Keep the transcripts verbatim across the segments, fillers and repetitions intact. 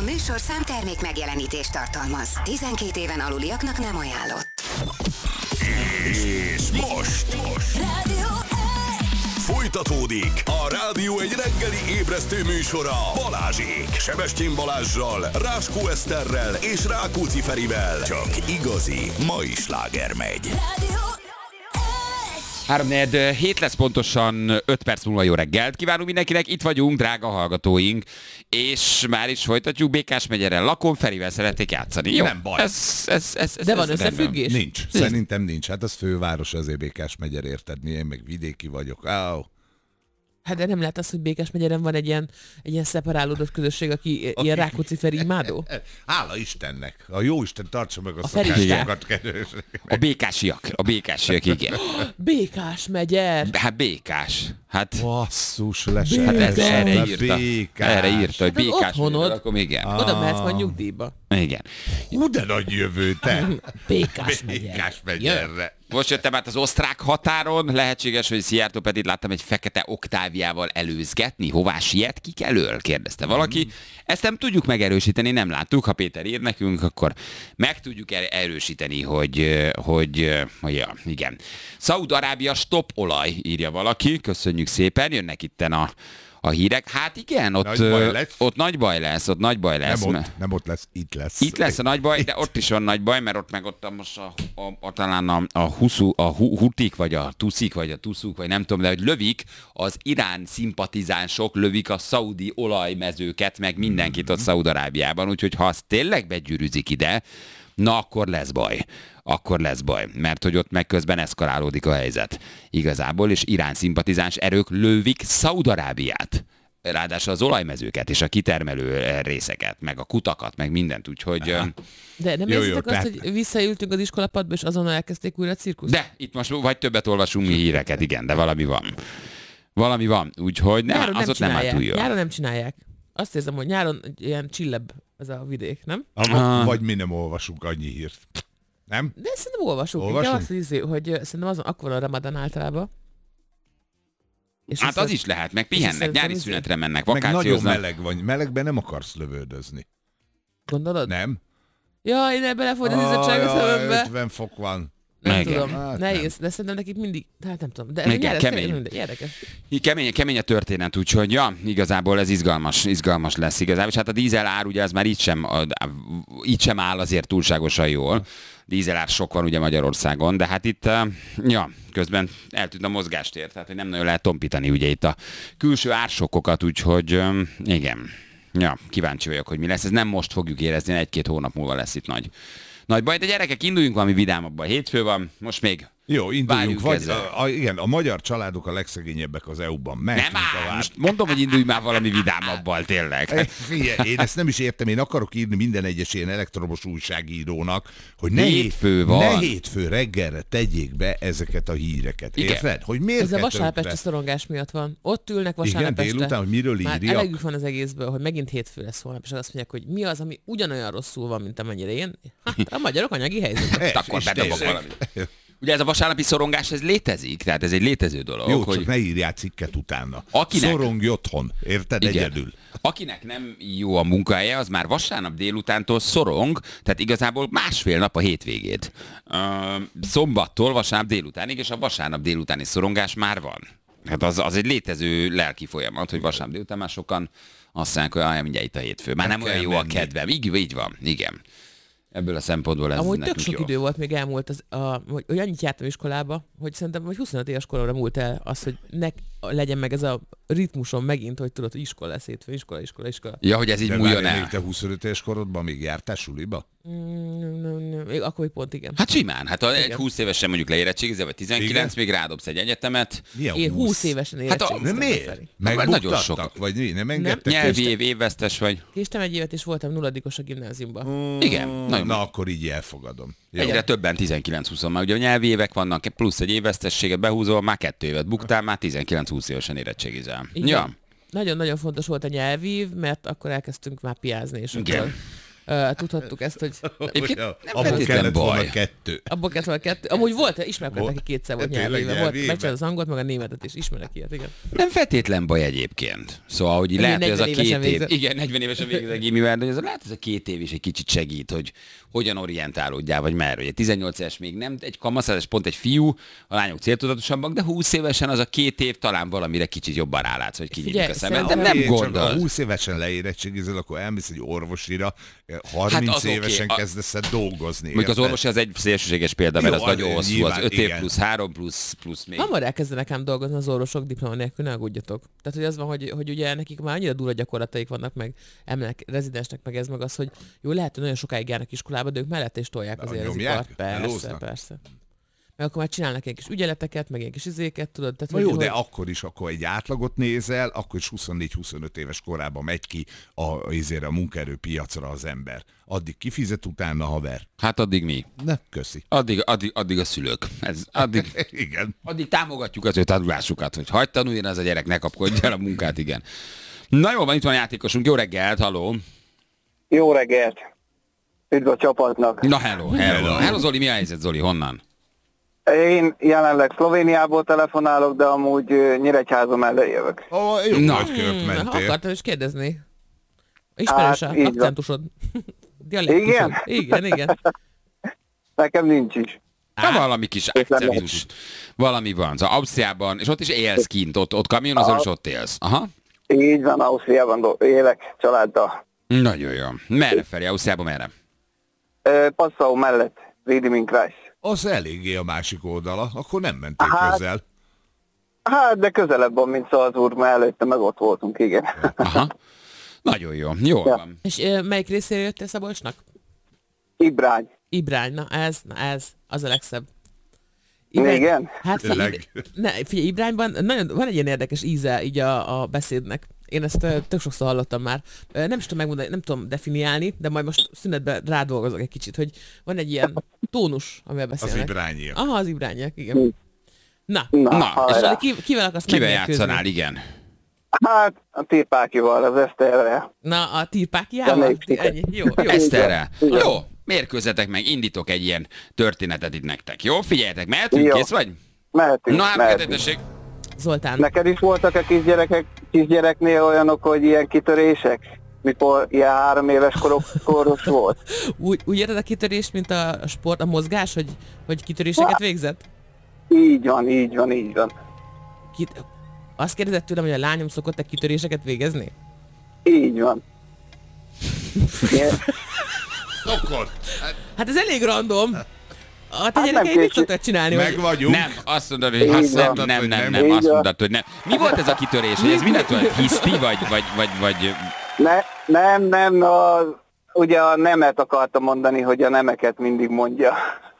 műsor számtermék megjelenítést tartalmaz. tizenkét éven aluliaknak nem ajánlott. És most, most. Rádió Folytatódik a Rádió egy reggeli ébresztő műsora Balázsék, Sebestyén Balázssal, Ráskó Eszterrel és Rákóczi Ferivel. Csak igazi mai sláger megy. Rádió három negyven hét lesz pontosan, öt perc múlva jó reggelt. Kívánunk mindenkinek, itt vagyunk, drága hallgatóink, és már is folytatjuk. Békás megyeren lakom, Ferivel szeretnék játszani. Jó, nem baj. Ez, ez, ez, ez, De van ez összefüggés? Nincs. Szerintem nincs. Hát az főváros, azért Békás megyer, érted? Én meg vidéki vagyok. Áó. Hát de nem lehet az, hogy Békás megyeren van egy ilyen, egy ilyen szeparálódott közösség, aki okay. ilyen Rákóczi Feri imádó? Hála Istennek. A jó Isten tartsa meg a, A szokásokat, kedves. A békásiak, a békásiak, igen. Békás megyer! Hát békás. Hát, Basszus, lesett. hát ez, Békás. erre írta. Békás. Erre írta, hogy Hát az békás otthonod. megyeren, akkor igen. Oda mehetsz majd nyugdíjba. Igen. Hú, de nagy jövő, te. Békás megyer. Békás megyerre. Most jöttem át az osztrák határon, lehetséges, hogy Szijjártó Petit láttam egy fekete oktáviával előzgetni. Hová siet, kik elől? Kérdezte valaki. Ezt nem tudjuk megerősíteni, nem láttuk. Ha Péter ír nekünk, akkor meg tudjuk er- erősíteni, hogy, hogy, hogy ja, igen. Szaúd-Arábia stop olaj, írja valaki. Köszönjük szépen, jönnek itten a A hírek, hát igen, ott Nagy baj lesz. ott nagy baj lesz, ott nagy baj lesz. Nem ott, nem ott lesz, itt lesz. Itt lesz a nagy baj, de ott is van nagy baj, mert ott meg ott a, most a, a, a, talán a, a, huszú, a hu, hutik, vagy a tuszik, vagy a tuszuk, vagy nem tudom, de hogy lövik, az Irán szimpatizánsok lövik a szaudi olajmezőket, meg mindenkit ott Szaúd-Arábiában, úgyhogy ha az tényleg begyűrűzik ide, na akkor lesz baj. Akkor lesz baj, mert hogy ott meg közben eszkalálódik a helyzet igazából, és Irán szimpatizáns erők lövik Szaúd-Arábiát. Ráadásul az olajmezőket és a kitermelő részeket, meg a kutakat, meg mindent, úgyhogy... De nem Jó, jó, érzitek azt, tehát- hogy visszaültünk az iskolapadba, és azonnal elkezdték újra a cirkuszt? De itt most vagy többet olvasunk mi híreket, igen, de valami van. Valami van, úgyhogy ne, Nyáron az nem ott nem áll csinálják. túl jó. Nyáron nem csinálják. Azt érzem, hogy nyáron ilyen csillebb ez a vidék, nem? Ah. Vagy mi nem olvasunk annyi hírt. Nem? De szerintem olvasunk. Olvasunk? Inkább azt, hogy, izé, hogy ö, szerintem azon akkor van a Ramadan általában. És Hát viszont- az is lehet, meg és pihennek, szerintem nyári izé- szünetre mennek, Meg nagyon vakációznak. meleg van. Melegben nem akarsz lövöldözni. Gondolod? Nem? Ja, én ebben lefolyt az izzadság a Ah, szemembe. ötven fok van. Nem Igen. tudom. Hát Nehéz, de szerintem nekik mindig, hát nem tudom. De Igen, nyáron kemény. tényleg mindegy, érdekes. Így kemény, kemény a történet, úgyhogy ja, igazából ez izgalmas, izgalmas lesz igazából. És hát a dízel ár ugye az már így sem, így sem áll azért túlságosan jól. Dízel ár sok van ugye Magyarországon, de hát itt, ja, közben eltűnt a mozgástér, tehát hogy nem nagyon lehet tompítani ugye itt a külső ársokkokat, úgyhogy igen. Ja, kíváncsi vagyok, hogy mi lesz. Ez nem most fogjuk érezni, egy-két hónap múlva lesz itt nagy, nagy baj. De gyerekek, induljunk valami vidámabban. Hétfő van, most még Jó, induljunk. Várjuk Vagy, ezzel. a, a, igen, a magyar családok a legszegényebbek az é u-ban. nem Mentünk áll, tovább. most mondom, hogy indulj már valami vidámabbal, tényleg. Ej, Figyelj, én ezt nem is értem, én akarok írni minden egyes ilyen elektromos újságírónak, hogy ne, Hétfő van. ne hétfő reggelre tegyék be ezeket a híreket. Igen. Érted? Hogy miért Ez a kell vasárnapesti tönkre? szorongás miatt van. Ott ülnek Igen, vasárnap este. délután, hogy miről Már írjak. elegük van az egészből, hogy megint hétfő lesz holnap, és azt mondják, hogy mi az, ami ugyanolyan rosszul van, mint amennyire én. Hát, a magyarok anyagi helyzetben. És- akkor és bedobok tényleg. valamit. Ugye ez a vasárnapi szorongás, ez létezik, tehát ez egy létező dolog. Jó, hogy csak ne írjál cikket utána. Akinek- Szorongj otthon, érted? Igen. Egyedül. Akinek nem jó a munkahelye, az már vasárnap délutántól szorong, tehát igazából másfél nap a hétvégét. Ö, szombattól vasárnap délutánig, és a vasárnap délutáni szorongás már van. Hát az, az egy létező lelki folyamat, hogy vasárnap délután már sokan azt mondják, hogy ah, mindjárt itt a hétfő. Már Nem nem olyan kell jó a menni. kedvem. Így, így van, igen. Ebből a szempontból ez Amúgy tök nekünk sok jó. idő volt, még elmúlt, az, a, hogy, hogy annyit jártam iskolába, hogy szerintem hogy huszonöt éves koromra múlt el az, hogy ne legyen meg ez a ritmusom megint, hogy tudod, hogy iskola lesz hétfő, iskola, iskola, iskola. Ja, hogy ez így De múljon várj, el. még te huszonöt éves korodban még jártál suliba? Mm, még akkor hogy pont igen. Hát simán, hát ha egy Igen. húsz évesen mondjuk leérettségizel, vagy tizenkilenc, Igen. még rádobsz egy egyetemet. Milyen Én húsz évesen Hát a- érettségiztem. De miért? befelé. Megbuktattak? nagyon sok. Vagy mi? Nem engedtek? Nyelvi év, évvesztes vagy. Késtem egy évet, és voltam nulladikos a gimnáziumban. Igen, nagyon. Na, akkor így elfogadom. Jó. Egyre többen tizenkilenc-húsz, már ugye a nyelvi évek vannak, plusz egy évvesztességet behúzol, már kettő évet buktál, már tizenkilenc-húsz évesen érettségizel. Igen. Ja, Nagyon-nagyon fontos volt a nyelvív, mert akkor elkezdtünk már piázni, és Igen. akkor Uh, tudhattuk ezt, hogy Egyébként nem Abból feltétlen kellett volna baj. kettő. abból kellett volna kettő. Amúgy volt, ismerek, Volt. neki kétszer volt Tényleg nyelvéve. Volt, nyelvébe? megcsinálta az angolt, meg a németet is. Ismerek ilyet, igen. Nem feltétlen baj egyébként. Szóval, hogy Igen, lehet, hogy ez a negyven két évesen év... végzett. Igen, negyven évesen végzett gimivel, de ez a, lehet, ez a két év is egy kicsit segít, hogy hogyan orientálódjál, vagy merre. Ugye tizennyolc éves még nem egy kamasz, ez pont egy fiú, a lányok céltudatosabbak, de húsz évesen az a két év talán valamire kicsit jobban rálátsz, hogy kinyitjuk Figyelj, a szemed, de szerintem- nem Csak ha gondol. húsz évesen leérettségizel, akkor elmész egy orvosira, harminc Hát az oké. évesen A- kezdesz el dolgozni. Mondjuk az érted? orvosi az egy szélsőséges példa, mert Jó, az nagyon az hosszú, az nyilván, öt év igen. plusz három plusz, plusz még. Hamar elkezdenek ám dolgozni az orvosok diploma nélkül, ne aggódjatok. Tehát, hogy az van, hogy, hogy ugye nekik már annyira durva gyakorlataik vannak, meg emelek, rezidensnek, meg ez, meg az, hogy jó, lehet, hogy nagyon sokáig járnak iskolába, de ők mellett is tolják azért az nyomják? ipart. Persze, Melóznak? persze. Meg akkor már csinálnak ilyen kis ügyeleteket, meg ilyen kis izéket, tudod. Tehát, Na hogy, jó, de hogy... akkor is, akkor egy átlagot nézel, akkor is huszonnégy-huszonöt éves korában megy ki a, izére, a munkaerőpiacra az ember. Addig kifizet, utána haver. Hát addig mi? Ne, köszi. Addig, addig, addig a szülők. Ez, addig, Igen. addig támogatjuk az ő tanulásukat, hogy hagyd tanuljon az a gyerek, ne kapkodja el a munkát, igen. Na jó, van, itt van a játékosunk. Jó reggelt, halló. Jó reggelt! Üdv a csapatnak! Na hello, hello. Hello. Hello Zoli, mi a helyzet Zoli, honnan? Én jelenleg Szlovéniából telefonálok, de amúgy ö, Nyíregyháza mellé jövök. Ó, jó, Na. nagykörök Hmm, mentél. akartam is kérdezni. Ismerős Hát, a így van. akcentusod. Dialektusod. Igen? Igen, igen. Nekem nincs is. Na valami kis akcentus. Valami van. Szóval Ausztriában, és ott is élsz kint, ott, ott kamionozol, és ott élsz. Aha. Így van, Ausztriában do- élek családdal. Nagyon jó. Merre felé? Ausztriában merre? Ö, Passau mellett, Wiediming-Kreis. Az eléggé a másik oldala, akkor nem mentél Hát- közel. Hát, de közelebb van, mint Salzburg, mert előtte meg ott voltunk, igen. Aha. Nagyon jó. Jól Ja. van. És ö, melyik részére jöttél Szabolcsnak? Ibrány. Ibrány, na ez, na ez, az a legszebb. Igen? Hát figyelj, Tényleg. ne, figyelj, Ibrányban nagyon, van egy ilyen érdekes íze így a, a beszédnek. Én ezt ö, tök sokszor hallottam már. Ö, Nem is tudom megmondani, nem tudom definiálni, de majd most szünetben rádolgozok egy kicsit, hogy van egy ilyen tónus, amivel Az beszélnek. ibrányiak. Aha, az ibrányiak, igen. Na, Na, Na, hajrá. és Zoli, ki, kivel akarsz Kivel megmérkőzni? játszanál, igen. Hát, a Tépákival, az Eszterrel. Na, a tirpákiával? Reméljük siker. Ennyi, jó, jó. Eszterrel. Igen. Jó, mérkőzzetek meg, indítok egy ilyen történetet itt nektek. Jó, figyeljetek, mehetünk, Jó. kész vagy? Mehetünk, Na hát, mehetünk. kedvesek. Zoltán, Neked is voltak a kisgyerekek, kisgyereknél olyanok, hogy ilyen kitörések? Mikor ilyen három éves korok, koros volt? úgy, úgy érted a kitörést, mint a sport, a mozgás, hogy, hogy kitöréseket végzett? Így van, így van, így van. Kit... Azt kérdezett tőlem, hogy a lányom szokott-e kitöréseket végezni? Így van. Igen. Szokott. Hát ez elég random. A te Hát gyerekei nem mit késő- szoktak csinálni? Meg Hogy... vagyunk. Nem, azt mondod, hogy Így azt nem, van. nem, nem, Így nem, van. azt mondod, hogy nem. Mi volt ez a kitörés? Hogy ez mindentől hiszti, vagy, vagy, vagy, vagy... Ne, nem, nem, a, ugye a nemet akartam mondani, hogy a nemeket mindig mondja.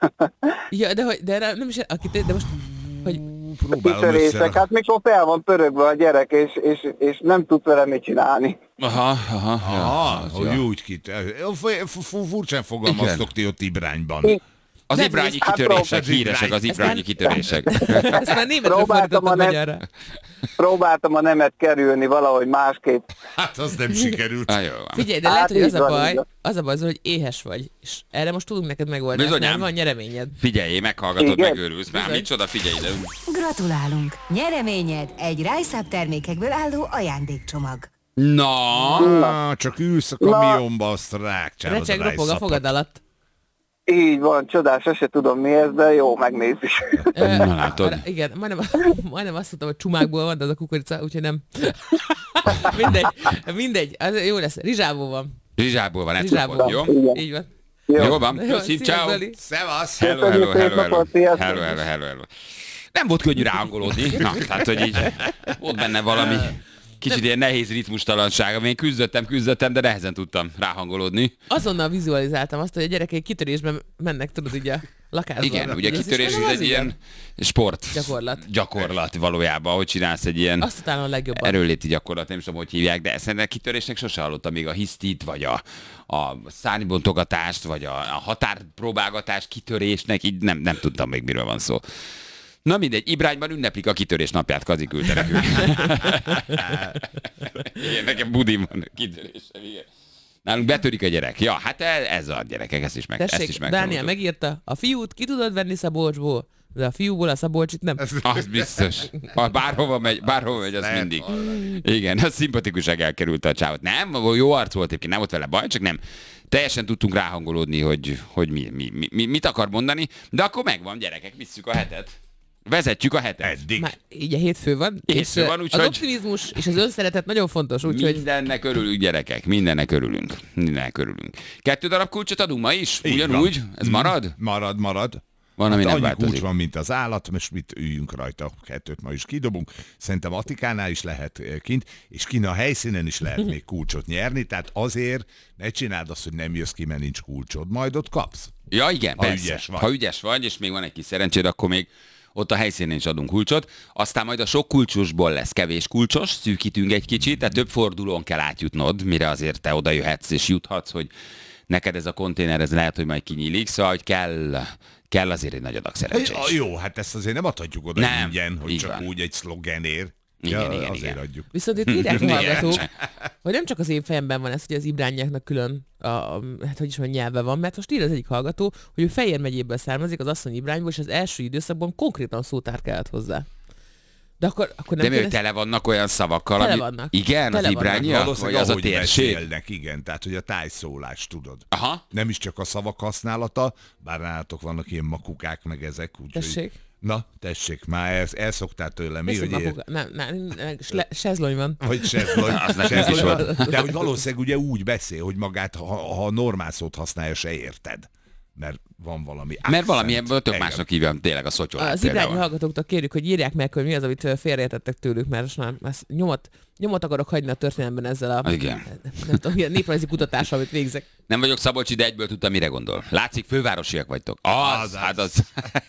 Ja, de, hogy, de erre nem is, a kitörés, de most, hogy Próbálom Kitörések, összerakni. hát mikor fel van pörögve a gyerek, és, és, és nem tud vele mit csinálni. Aha, aha, Aha, ja, hogy ja. úgy kit. F- f- Furcsán fogalmaztok ti ott Ibrányban. I- Az Nem, ibrányi hát kitörések, próbálj- híresek az Ezt ibrányi már- kitörések. ezt már németről Próbáltam fordítottam a nem- magyarra. Próbáltam a nemet kerülni valahogy másképp. Hát az nem sikerült. Ah, jó van. Figyelj, de Hát lehet, hogy az így a van, baj, így van. az a baj, Zoli, hogy éhes vagy. És erre most tudunk neked megoldást, Bizonyám. mert van nyereményed. Figyelj, meghallgatod, Igen? megőrülsz. Már Bizony. micsoda, figyelj ide. Gratulálunk! Nyereményed egy Rise-Up termékekből álló ajándékcsomag. Na, Ah, csak ülsz a kamionba, azt rákcsálod Recseg, a ropog a rájszapot. fogad alatt. Így van, csodás, se tudom mi ez, de jó, megnézzük. Ö, Na, látod. arra- Igen, majdnem, majdnem azt mondtam, hogy csumákból van, de az a kukorica, úgyhogy nem. mindegy, mindegy, az jó lesz. Rizsából van. Rizsából van, ezt Rizsából. kapod, jó? Igen. Így van. Jó van, Jó, köszi, szia, ciao. Zoli. Szevasz! Hello, hello, Köszönjük, hello, szép hello. napot, sziasztok. Hello, hello, hello, hello. Nem volt könnyű ráhangolódni. Na, tehát, hogy így volt benne valami kicsit ilyen nehéz ritmustalanság, amin küzdöttem, küzdöttem, de nehezen tudtam ráhangolódni. Azonnal vizualizáltam azt, hogy a gyerekei kitörésben mennek, tudod, így a lakásban. Igen, ugye Ez is kitörés nem ez az egy igen. ilyen sport. Gyakorlat. Gyakorlat valójában, hogy csinálsz egy ilyen Azt utálom a legjobban. erőléti gyakorlat, nem is tudom, hogy hívják, de szerintem kitörésnek sose hallottam még a hisztit, vagy a, a szárnybontogatást, vagy a, a határpróbálgatást kitörésnek, így nem, nem tudtam még, miről van szó. Na mindegy, Ibrányban ünneplik a kitörés napját, Kazi küldte nekünk. Igen, nekem budim van a kitörésem, igen. Nálunk betörik a gyerek. Ja, hát ez a gyerekek, ezt is meg, Tessék, ezt is meg. Dániel megírta, a fiút ki tudod venni Szabolcsból, de a fiúból a Szabolcsit nem. Az biztos. Ha bárhova megy, bárhova megy, az mindig. Igen, az szimpatikusság elkerült a csávot. Nem, jó arc volt egyébként, nem volt vele baj, csak nem. Teljesen tudtunk ráhangolódni, hogy, hogy mi, mi, mi, mit akar mondani, de akkor megvan, gyerekek, visszük a hetet. Vezetjük a hetet. Eddig. Már így a hétfő van, Hétfő és van, az úgyhogy- optimizmus és az önszeretet nagyon fontos, úgyhogy Mindennek örülünk, gyerekek, mindennek örülünk. Mindennek örülünk. Kettő darab kulcsot adunk ma is? Így Ugyanúgy? van. Ez marad? Marad, marad. Van, ami nem annyi változik. kulcs van, mint az állat, most mit üljünk rajta, kettőt ma is kidobunk. Szerintem Atikánál is lehet eh, kint, és kint a helyszínen is lehet még kulcsot nyerni, tehát azért ne csináld azt, hogy nem jössz ki, mert nincs kulcsod, majd ott kapsz. Ja, igen, Ha persze. ügyes vagy. Ha ügyes vagy, és még van egy kis szerencséd, akkor még ott a helyszínen is adunk kulcsot. Aztán majd a sok kulcsosból lesz kevés kulcsos, szűkítünk egy kicsit, tehát több fordulón kell átjutnod, mire azért te oda jöhetsz és juthatsz, hogy neked ez a konténer, ez lehet, hogy majd kinyílik, szóval hogy kell, kell azért egy nagy adag szerencsé Ja, is. jó, hát ezt azért nem adhatjuk oda Nem, ingyen, hogy így csak van. úgy egy szlogenért. Igen, ja, igen, azért igen. adjuk. viszont itt írják a Igen. hallgatók, hogy nem csak az én fejemben van ez, hogy az ibrányiaknak külön a, a, hát hogy is mondjam, nyelve van, mert most ír az egyik hallgató, hogy ő Fejér megyéből származik, az asszony Ibrányból, és az első időszakban konkrétan szótár kellett hozzá. De akkor, akkor nem De mi, hogy kéne- tele vannak olyan szavakkal, Tele ami... vannak. Igen, Tele az vannak. ibrányiak? Vagy Valószínűleg az a ahogy térség? beszélnek, igen, tehát hogy a tájszólás, tudod. Aha. Nem is csak a szavak használata, bár nálatok vannak ilyen makukák, meg ezek. Úgy, Tessék. Na, tessék, már el, elszoktál tőle. Mi, Viszont hogy mapuka- nem, nem, nem, sle, sezlony van. Vagy sezlony. Az nekünk is sezlony. volt. De hogy valószínűleg ugye úgy beszél, hogy magát, ha, ha a normál szót használja, se érted. Mert van valami Mert accent. valami ebből tök Engem. másnak hívjam tényleg a szotyolát. Az ibrányi például. hallgatóktól kérjük, hogy írják meg, hogy mi az, amit ö, félreértettek tőlük, mert most már ezt nyomot, nyomot akarok hagyni a történelemben ezzel a Igen. nem tudom, ilyen néprajzi kutatással, amit végzek. Nem vagyok Szabolcsi, de egyből tudtam, mire gondol. Látszik, fővárosiak vagytok. Az, Az, hát az.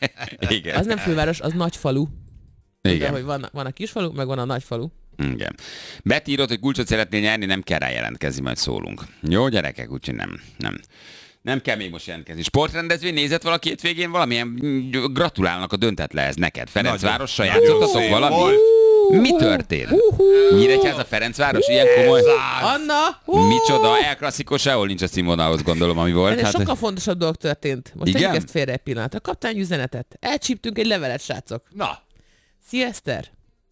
Igen. Az nem főváros, az nagy falu. De, Igen. hogy van, van a kisfalu, meg van a nagyfalu. Igen. Beti írott, hogy kulcsot szeretnél nyerni, nem kell rá jelentkezni, majd szólunk. Jó, gyerekek, úgyhogy nem, nem. Nem kell még most jelentkezni. Sportrendezvény nézett valaki hétvégén valamilyen? Mm, gratulálnak a döntetlehez neked. Ferencvárossal Nagyon játszottatok szép valami? volt. Mi történt? Nyíregyháza Ferencváros? Ilyen komoly? Anna! Hú! Micsoda? El klasszikus, sehol nincs a színvonalhoz, gondolom, ami volt. Ennél Hát, sokkal fontosabb dolog történt. Most Igen? tegyük ezt félre egy pillanatra. Kaptál egy üzenetet. Elcsíptünk egy levelet, srácok. Na, Szia, Eszter!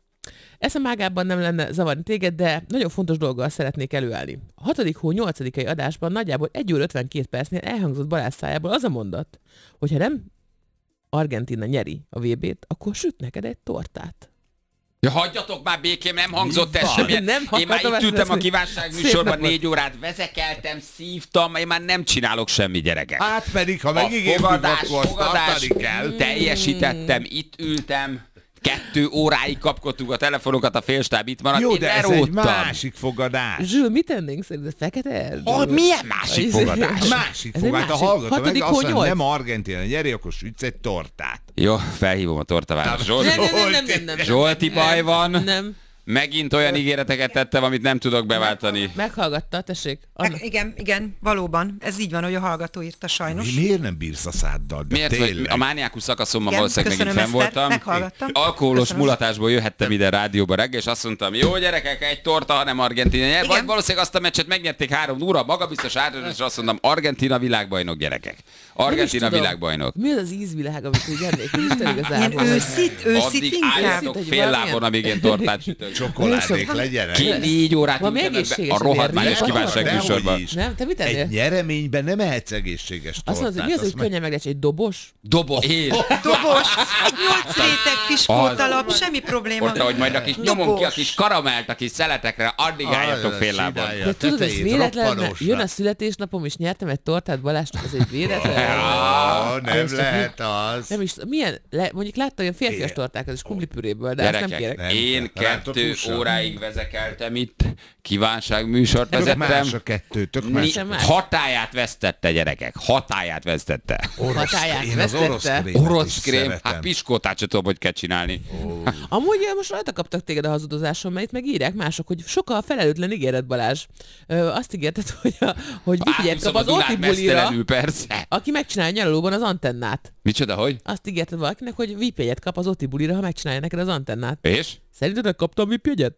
Eszem ágában nem lenne zavarni téged, de nagyon fontos dolggal szeretnék előállni. A hatodik hó nyolcadikai adásban nagyjából egy óra ötvenkét percnél elhangzott Balázs szájából az a mondat, hogy ha nem Argentína nyeri a vé bét, akkor süt neked egy tortát. ja, hagyjatok már békém, nem hangzott ez van? semmilyen. Nem Én már akartam itt ültem a ezt kívánság Szép műsorban napot. négy órát, vezekeltem, szívtam, én már nem csinálok semmi, gyerekek. hát pedig, ha A megígértük, fogadás, akkor azt fogadás, tartani kell. teljesítettem, itt ültem, kettő óráig kapkodtuk a telefonokat, a félstáb itt maradt, Jó, én de ez leróttam. egy másik fogadás. Zsül, mit tennénk szerinted? Fekete erdő? Oh, milyen másik Ez- fogadás? Másik Ez egy fogát, a másik. hallgató meg Hatodik azt hó mondja, nyolc. nem Argentina nyeri, akkor sütsz egy tortát. Jó, felhívom a tortaváros. Zsolt, Nem, nem, nem, nem, nem, nem. Zsolti baj van. Nem. Megint olyan ígéreteket tettem, amit nem tudok beváltani. Meghallgatta, tessék. Anna. Meg, igen, igen, valóban. Ez így van, hogy a hallgató írta sajnos. Mi, miért nem bírsz a száddal? De Miért? Vagy tényleg. a mániákus szakaszomban Igen, valószínűleg megint köszönöm, fenn Eszter, voltam. meghallgattam. Alkoholos Köszönöm. mulatásból jöhettem ide rádióba reggel, és azt mondtam, jó gyerekek, egy torta, hanem Argentina nyer. Vagy Igen. valószínűleg azt a meccset megnyerték három óra, magabiztos átadás, és azt mondtam, Argentina világbajnok, gyerekek. Nem is Argentina tudom. világbajnok. Mi az az ízvilág, amit úgy ennék? Hogy Isten igazából. Ilyen őszít, őszít Addig inkább. álljatok Őszít, hogy fél valamilyen- lábon, amíg én tortát sütök. Csokoládék legyenek. Ki négy órát Valami ültem ebbe egészséges a rohadmányos azért. kívánság Dehogy műsorban. is. Nem? Te mit ennél? Egy nyereményben nem ehetsz egészséges tortát. Azt mondod, hogy mi az, hogy azt meg- könnyen meg egy dobos? Dobo, én. Dobos, nyolc réteg piskótalap, semmi probléma. Ott, hogy majd a kis nyomom ki a Dobos. kis karamelt a kis szeletekre, addig álljatok fél lábon. Csinálja. De tudod, ez tetejét véletlen, mert roppanosra. jön a születésnapom, és nyertem egy tortát Balázsnak, az egy véletlen. Ah, nem Ez csak lehet az. Nem is, milyen, le, mondjuk láttam olyan férfias Igen. tortákat, és kumplipüréből, de ezt nem Gyerekek, kérek. Nem, én rántott kettő hússal. óráig vezekeltem itt, kívánságműsort Tök vezettem. más a kettő, tök más. Ni- Sem más. hatáját vesztette, gyerekek, hatáját vesztette. Hatáját Én az orosz vesztette. krémet is Orosz krém, szeretem. hát piskótát sem tudom, hogy kell csinálni. Amúgy eh, most rajta kaptak téged a hazudozáson, mert itt meg írják mások, hogy sokkal felelőtlen ígéret, Balázs. Ö, azt ígérted, hogy, a, hogy vigyed kap az Dunát Óti bulira, mesztelenül, persze. aki megcsinálja nyaralóban az antennát. Micsoda, hogy? Azt ígérted valakinek, hogy vé pé-jegyet kap az Óti bulira, ha megcsinálja neked az antennát. És? Szerinted kaptam vé i pé-jegyet?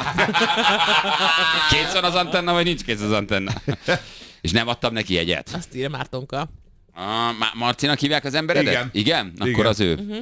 Kész van az antenna, vagy nincs kész az antenna? És nem adtam neki jegyet? Azt írja Mártonka. Ah, Má- Marcinak hívják az emberedet? Igen. Igen? Akkor Igen. az ő. Uh-huh.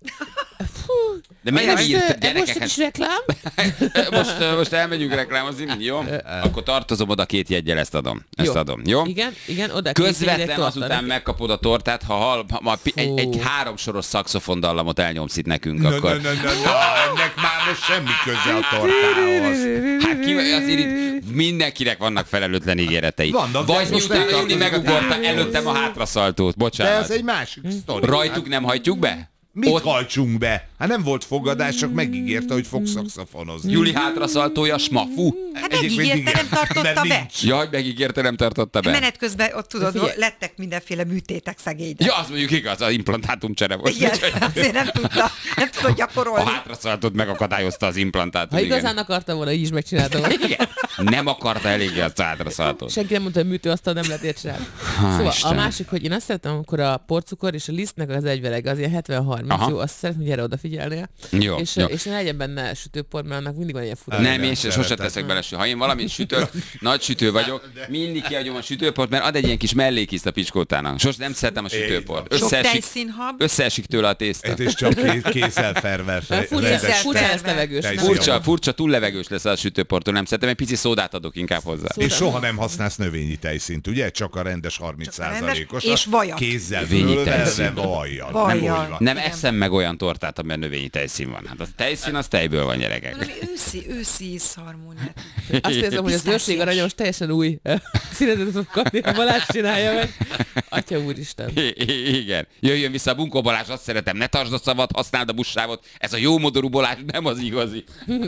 De miért nem Most, írt eh, most gyerekeket? is reklám? most, eh, most elmegyünk reklámozni, jó? Akkor tartozom oda két jeggyel, ezt adom. Ezt Jó. adom, jó? Igen, igen, oda két jegyet Közvetlen torta azután neki. megkapod a tortát, ha, hal, ha ma pi- egy, egy háromsoros szaxofondallamot elnyomsz itt nekünk, Na, akkor... na, na, na, na, ennek már most semmi köze a tortához. Hát ki, azért itt mindenkinek vannak felelőtlen ígéretei. Vannak, de Vagy ez most miután nem Júli tartozik a megugorta témához. előttem a hátraszaltót. De Bocsánat. ez egy másik sztori. Rajtuk nem hajtjuk be? Mit Ott- hajtsunk be? Hát nem volt fogadás, csak megígérte, hogy fog szaxofonozni. Júli hátraszaltója, smafu. Hát Egyébként megígérte, igen, nem tartotta mert be. nincs. Jaj, megígérte, nem tartotta be. Menet közben ott tudod, figyelj. lettek mindenféle műtétek szegényre. Ja, az mondjuk igaz, az implantátumcsere volt. Igen, Úgyhogy azért nem tudta, nem tudott a gyakorolni. hátraszaltót megakadályozta az implantátum. Ha igen. igazán akartam volna, így is megcsináltam volna. Igen. Nem akarta eléggé azt a hátraszaltót. Senki nem mondta, hogy műtőasztal nem lehet ilyet csinálni. Szóval Istenem. a másik, hogy én azt szeretem, amikor a porcukor és a lisztnek az egyveleg, az ilyen hetven harminc, Aha. jó, azt szeretem, hogy erre odafigyelnél. Jó, és, jó. és ne legyen benne sütőpor, mert annak mindig van ilyen fura. Nem, Nem én se, sose szeretem. teszek bele sü- Ha én valamit sütök, nagy sütő vagyok, mindig kiadjam a sütőport, mert ad egy ilyen kis mellékiszt a picskótának. Sos nem szeretem a sütőport. Sok Összeesik, tejszínhab. összeesik tőle a tészta. Ez is csak ké- kézzel ferve. Furcsa, rendes- furcsa lesz levegős. Tej- nem? Furcsa, furcsa, túl levegős lesz a sütőportól, nem szeretem, egy pici szódát adok inkább hozzá. És soha nem használsz növényi tejszínt, ugye? Csak a rendes harminc Csak a rendes, százalékos. és vajat. Kézzel Növényi fölvelve tejszín. vajjal. Vajjal. Nem úgy van. Nem Igen. eszem meg olyan tortát, amiben növényi tejszín van. Hát a tejszín az tejből van, gyerekek. Valami őszi, őszi szarmóniát. Azt érzem, hogy az Pisztációs. őrség aranyos teljesen új eh, színezetet fog kapni, ha Balázs csinálja meg. Atya úristen. I- i- igen. Jöjjön vissza a Bunkó Balázs, azt szeretem, ne tartsd a szavat, használd a buszsávot. Ez a jó modorú Balázs, nem az igazi.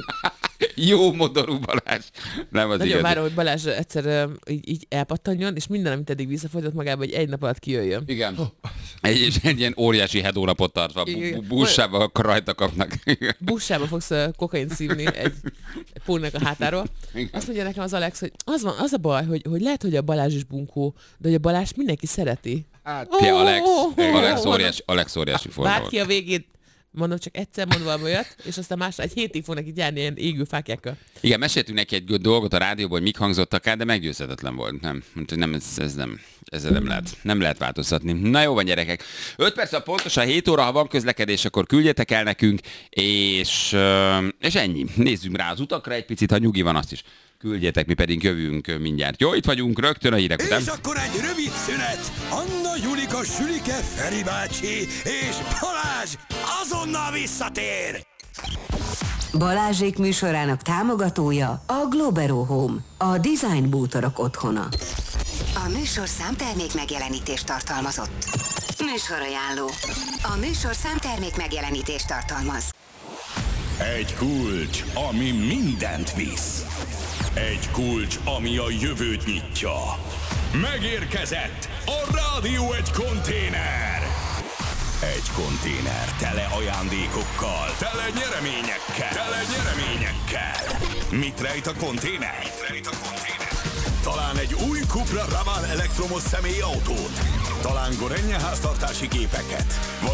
Jó modorú Balázs, nem az Nagyon igazi. várom, hogy Balázs egyszer eh, így, így elpattanjon, és minden, amit eddig visszafogyott magába, hogy egy nap alatt kijöjjön. Igen. Egy, egy ilyen óriási hedónapot tartva, Igen. buszsába akkor rajta kapnak. Bussába fogsz uh, kokaint szívni egy, egy póninak a hátáról. Igen. Azt mondja nekem az Alex, hogy az, van, az a baj, hogy, hogy lehet, hogy a Balázs is bunkó, de hogy a Balázs mindenki szereti. Hát, Pia, Alex, Oh, Alex oh, óriási, Alex óriási forma Bárki volt. a végét, mondom, csak egyszer mond valami olyat, és aztán más, egy hétig fog neki járni ilyen égő fákjákkal. Igen, meséltünk neki egy dolgot a rádióból, hogy mik hangzottak el, de meggyőzhetetlen volt. Nem, mondta, hogy nem ez, ez nem, ezzel nem lehet, nem lehet változtatni. Na jó van, gyerekek. öt perc a pontosan hét óra, ha van közlekedés, akkor küldjetek el nekünk, és, ö, és ennyi. Nézzünk rá az utakra egy picit, ha nyugi van, azt is küldjetek, mi pedig jövünk mindjárt. Jó, itt vagyunk rögtön a hírek után. És akkor egy rövid szünet. Anna, Julika, Sülike, Feri bácsi és Balázs azonnal visszatér. Balázsék műsorának támogatója a Globero Home, a design bútorok otthona. A műsor számtermék megjelenítést tartalmazott. Műsorajánló. A műsor számtermék megjelenítést tartalmaz. Egy kulcs, ami mindent visz. Egy kulcs, ami a jövőt nyitja. Megérkezett a Rádió egy konténer. Egy konténer tele ajándékokkal, tele nyereményekkel, tele nyereményekkel. Mit rejt a konténer? Mit rejt a konténer? Talán egy új Cupra Ravan elektromos személyautót, talán Gorenje háztartási gépeket,